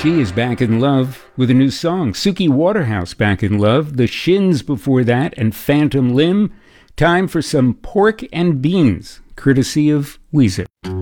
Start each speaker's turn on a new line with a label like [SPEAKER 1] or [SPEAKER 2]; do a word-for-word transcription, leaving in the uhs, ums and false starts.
[SPEAKER 1] She is back in love with a new song. Suki Waterhouse back in love. The Shins before that and Phantom Limb. Time for some Pork and Beans, courtesy of Weezer.